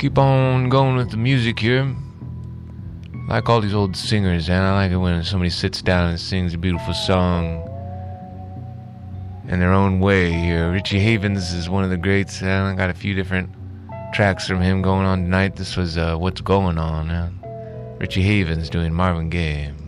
keep on going with the music here. I like all these old singers, and I like it when somebody sits down and sings a beautiful song in their own way here. Richie Havens is one of the greats. I got a few different tracks from him going on tonight. This was What's Going On. Richie Havens doing Marvin Gaye.